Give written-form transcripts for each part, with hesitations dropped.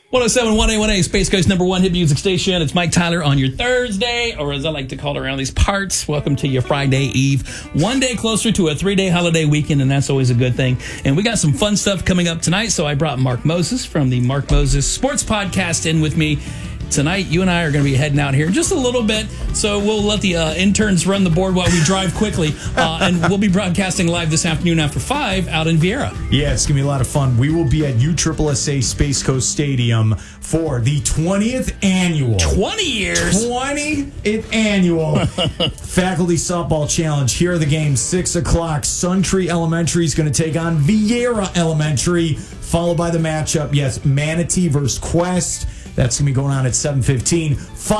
107.1 A1A, Space Coast #1 hit music station. It's Mike Tyler on your Thursday, or as I like to call it around these parts, welcome to your Friday Eve. One day closer to a 3-day holiday weekend, and that's always a good thing. And we got some fun stuff coming up tonight, so I brought Mark Moses from the Mark Moses Sports Podcast in with me. Tonight, you and I are going to be heading out here in just a little bit, so we'll let the interns run the board while we drive quickly, and we'll be broadcasting live this afternoon after 5 out in Viera. Yeah, it's going to be a lot of fun. We will be at USSSA Space Coast Stadium for the 20th annual. 20 years? 20th annual Faculty Softball Challenge. Here are the games. 6 o'clock, Suntree Elementary is going to take on Viera Elementary, followed by the matchup, yes, Manatee versus Quest. That's going to be going on at 7:15.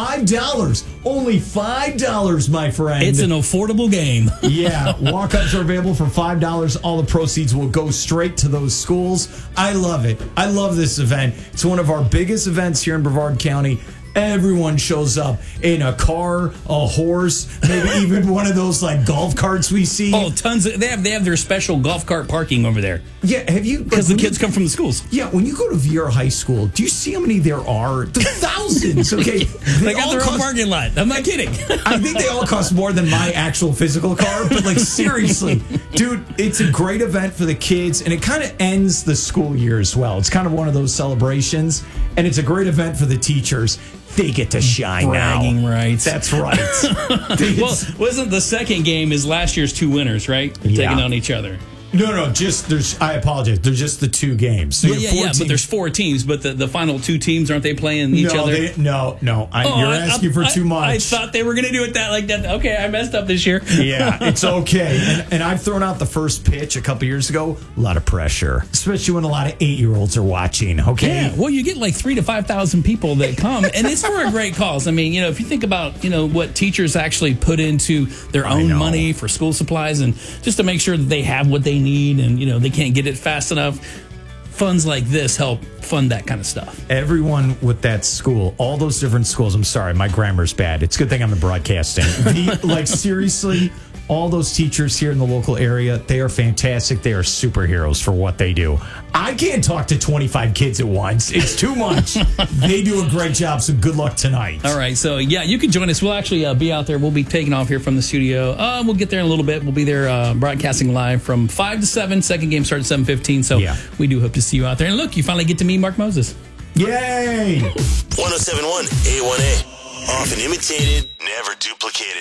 $5. Only $5, my friend. It's an affordable game. Yeah. Walk-ups are available for $5. All the proceeds will go straight to those schools. I love it. I love this event. It's one of our biggest events here in Brevard County. Everyone shows up in a car, a horse, maybe even one of those like golf carts we see. Oh, tons of, they have their special golf cart parking over there. Yeah, have you? Because the kids come from the schools. Yeah, when you go to Viera High School, do you see how many there are? Thousands. Okay, they got their own parking lot. I'm not kidding. I think they all cost more than my actual physical car. But like seriously, dude, it's a great event for the kids, and it kind of ends the school year as well. It's kind of one of those celebrations, and it's a great event for the teachers. They get to shine Bragging now. rights. That's right. Well, wasn't the second game is last year's two winners, right? Yeah. Taking on each other. No, just I apologize. There's just the two games. So yeah, but there's 4 teams. But the final 2 teams, aren't they playing each other? No. You're asking for too much. I thought they were going to do it like that. Okay, I messed up this year. Yeah, it's okay. And I've thrown out the first pitch a couple years ago. A lot of pressure, especially when a lot of 8-year-olds are watching. Okay. Yeah. Well, you get like 3,000 to 5,000 people that come, and it's for a great cause. I mean, if you think about what teachers actually put into their own money for school supplies, and just to make sure that they have what they need, and they can't get it fast enough. Funds like this help fund that kind of stuff. Everyone with that school, all those different schools, I'm sorry, my grammar's bad. It's a good thing I'm in broadcasting. Seriously, all those teachers here in the local area, they are fantastic. They are superheroes for what they do. I can't talk to 25 kids at once. It's too much. They do a great job, so good luck tonight. All right, so yeah, you can join us. We'll actually be out there. We'll be taking off here from the studio. We'll get there in a little bit. We'll be there broadcasting live from 5 to 7. Second game starts at 7:15, so we do hope to see you out there. And look, you finally get to meet Mark Moses. Yay! 107.1 A1A. Often imitated, never duplicated.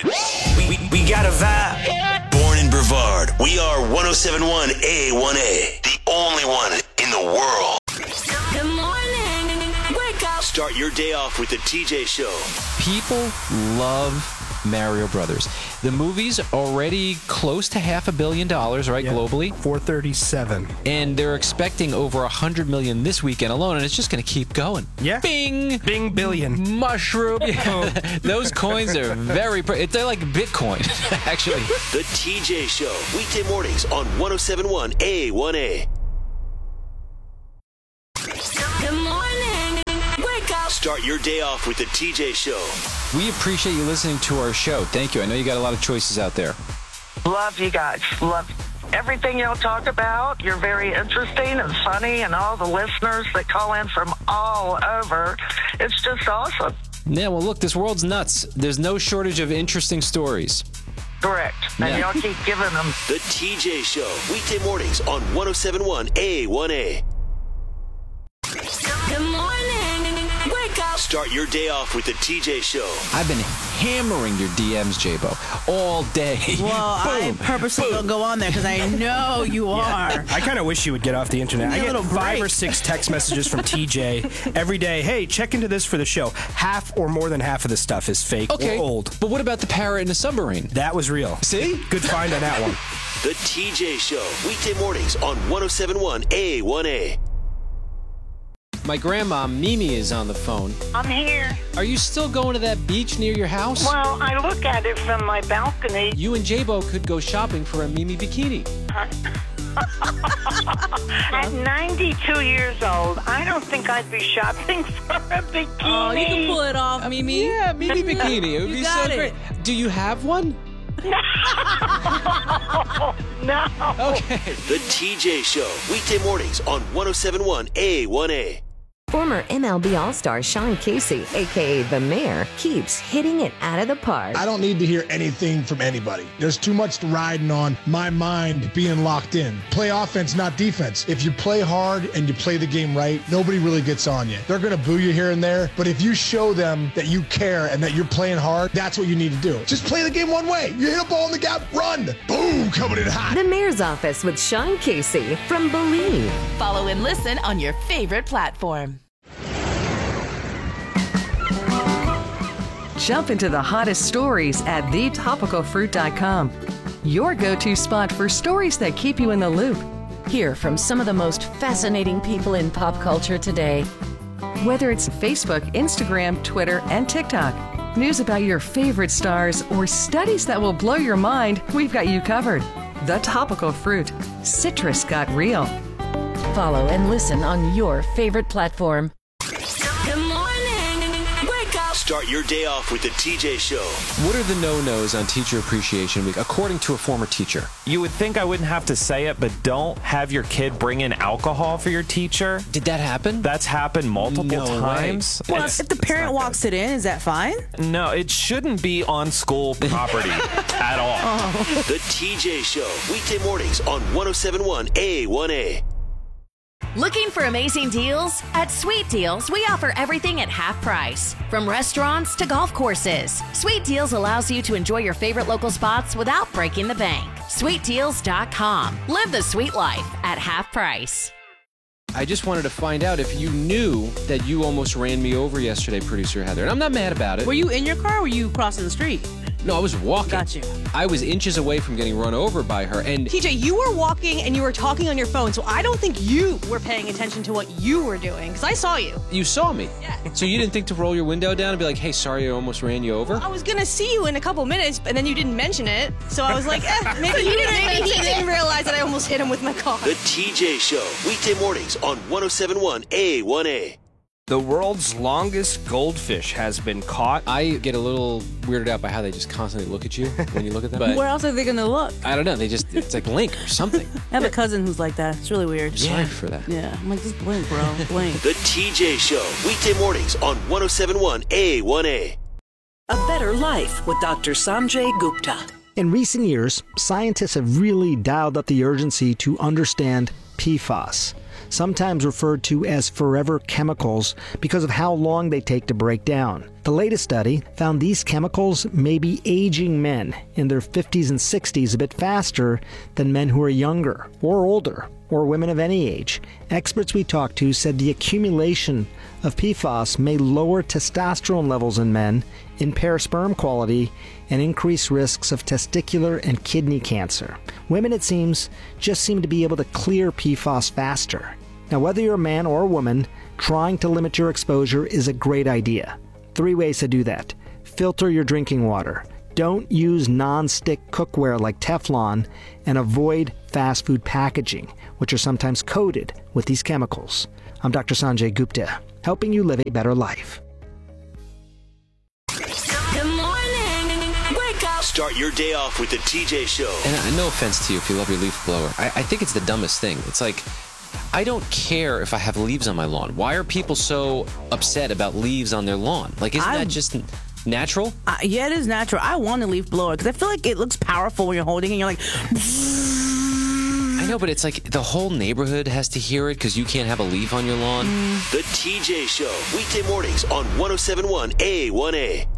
We got a vibe. Born in Brevard, we are 107.1 A1A, the only one in the world. Good morning. Wake up. Start your day off with the TJ Show. People love Mario Brothers. The movie's already close to $500 million, right, globally? 437. And they're expecting over 100 million this weekend alone, and it's just going to keep going. Yeah. Bing! Bing billion. Mushroom. Those coins are very... They're like Bitcoin, actually. The TJ Show, weekday mornings on 107.1 A1A. Good morning. Wake up. Start your day off with the TJ Show. We appreciate you listening to our show. Thank you. I know you got a lot of choices out there. Love you guys. Love everything y'all talk about. You're very interesting and funny, and all the listeners that call in from all over. It's just awesome. Yeah, well, look, this world's nuts. There's no shortage of interesting stories. Correct. And y'all keep giving them. The TJ Show, weekday mornings on 107.1 A1A. Good morning. Wake up. Start your day off with the TJ Show. I've been hammering your DMs, J-Bo, all day. Well, I purposely don't go on there because I know you are. I kind of wish you would get off the internet. I get 5 or 6 text messages from TJ every day. Hey, check into this for the show. Half or more than half of the stuff is fake or old. But what about the parrot in the submarine? That was real. See? Good find on that one. The TJ Show, weekday mornings on 107.1 A1A. My grandma, Mimi, is on the phone. I'm here. Are you still going to that beach near your house? Well, I look at it from my balcony. You and J-Bo could go shopping for a Mimi bikini. At 92 years old, I don't think I'd be shopping for a bikini. Oh, you can pull it off, Mimi. Yeah, Mimi bikini. It would be so great. Do you have one? No. Okay. The TJ Show, weekday mornings on 107.1 A1A. Former MLB All-Star Sean Casey, a.k.a. The Mayor, keeps hitting it out of the park. I don't need to hear anything from anybody. There's too much riding on my mind being locked in. Play offense, not defense. If you play hard and you play the game right, nobody really gets on you. They're going to boo you here and there, but if you show them that you care and that you're playing hard, that's what you need to do. Just play the game one way. You hit a ball in the gap, run. Boom, coming in hot. The Mayor's Office with Sean Casey from Believe. Follow and listen on your favorite platform. Jump into the hottest stories at thetopicalfruit.com. Your go-to spot for stories that keep you in the loop. Hear from some of the most fascinating people in pop culture today. Whether it's Facebook, Instagram, Twitter, and TikTok, news about your favorite stars, or studies that will blow your mind, we've got you covered. The Topical Fruit. Citrus got real. Follow and listen on your favorite platform. Good morning. Wake up. Start your day off with the TJ Show. What are the no-nos on Teacher Appreciation Week, according to a former teacher? You would think I wouldn't have to say it, but don't have your kid bring in alcohol for your teacher. Did that happen? That's happened multiple times. Well, if the parent walks it in, is that fine? No, it shouldn't be on school property at all. Oh. The TJ Show, weekday mornings on 107.1 A1A. Looking for amazing deals? At Sweet Deals, we offer everything at half price. From restaurants to golf courses, Sweet Deals allows you to enjoy your favorite local spots without breaking the bank. SweetDeals.com. Live the sweet life at half price. I just wanted to find out if you knew that you almost ran me over yesterday, producer Heather. And I'm not mad about it. Were you in your car or were you crossing the street? No, I was walking. Got you. I was inches away from getting run over by her. And TJ, you were walking and you were talking on your phone, so I don't think you were paying attention to what you were doing, because I saw you. You saw me? Yeah. So you didn't think to roll your window down and be like, hey, sorry, I almost ran you over? I was going to see you in a couple minutes, and then you didn't mention it, so I was like, maybe he didn't realize that I almost hit him with my car. The TJ Show, weekday mornings on 107.1 A1A. The world's longest goldfish has been caught. I get a little weirded out by how they just constantly look at you when you look at them. But where else are they going to look? I don't know. It's like blink or something. I have a cousin who's like that. It's really weird. Sorry for that. Yeah. I'm like, just blink, bro. Blink. The TJ Show, weekday mornings on 107.1 A1A. A Better Life with Dr. Sanjay Gupta. In recent years, scientists have really dialed up the urgency to understand PFAS, sometimes referred to as forever chemicals because of how long they take to break down. The latest study found these chemicals may be aging men in their 50s and 60s a bit faster than men who are younger or older or women of any age. Experts we talked to said the accumulation of PFAS may lower testosterone levels in men, impair sperm quality, and increase risks of testicular and kidney cancer. Women, it seems, just seem to be able to clear PFAS faster. Now, whether you're a man or a woman, trying to limit your exposure is a great idea. 3 ways to do that. Filter your drinking water. Don't use non-stick cookware like Teflon, and avoid fast food packaging, which are sometimes coated with these chemicals. I'm Dr. Sanjay Gupta, helping you live a better life. Good morning. Wake up. Start your day off with the TJ Show. And no offense to you if you love your leaf blower. I think it's the dumbest thing. It's like, I don't care if I have leaves on my lawn. Why are people so upset about leaves on their lawn? Like, isn't that just natural? Yeah, it is natural. I want a leaf blower because I feel like it looks powerful when you're holding it and you're like... I know, but it's like the whole neighborhood has to hear it because you can't have a leaf on your lawn. The TJ Show, weekday mornings on 107.1 A1A.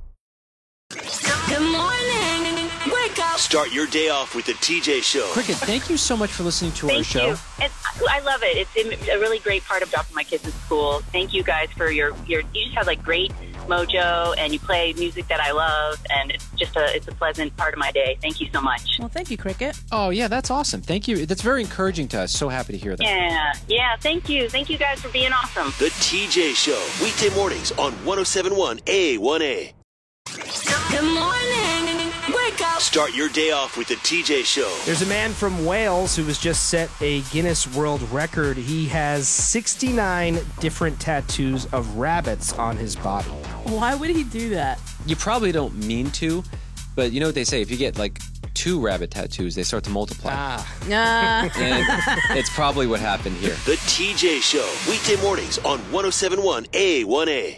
Good morning. Wake up. Start your day off with the TJ Show. Cricket, thank you so much for listening to our show. And I love it. It's a really great part of dropping my kids at school. Thank you guys for your you just have like great mojo and you play music that I love, and it's a pleasant part of my day. Thank you so much. Well, thank you, Cricket. Oh, yeah, that's awesome. Thank you. That's very encouraging to us. So happy to hear that. Yeah, thank you. Thank you guys for being awesome. The TJ Show, weekday mornings on 107.1 A1A. Good morning. Wake up. Start your day off with the TJ Show. There's a man from Wales who has just set a Guinness World Record. He has 69 different tattoos of rabbits on his body. Why would he do that? You probably don't mean to, but you know what they say, if you get like 2 rabbit tattoos, they start to multiply. Nah. And it's probably what happened here. The TJ Show, weekday mornings on 107.1 A1A.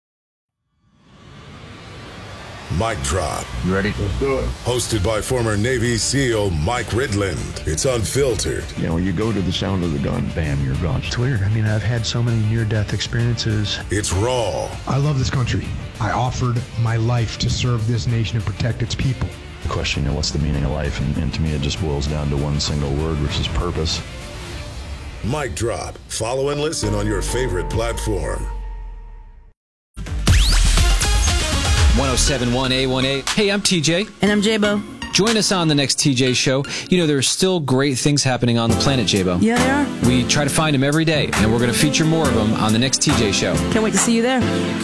Mic Drop. You ready? Let's do it. Hosted by former Navy SEAL Mike Ridland. It's unfiltered. You know, when you go to the sound of the gun, bam, you're gone. It's weird. I mean, I've had so many near-death experiences. It's raw. I love this country. I offered my life to serve this nation and protect its people. The question, what's the meaning of life? And to me, it just boils down to one single word, which is purpose. Mic Drop. Follow and listen on your favorite platform. 107.1 A1A. Hey, I'm TJ. And I'm J-Bo. Join us on the next TJ Show. You know, there are still great things happening on the planet, J-Bo. Yeah, there are. We try to find them every day, and we're going to feature more of them on the next TJ Show. Can't wait to see you there.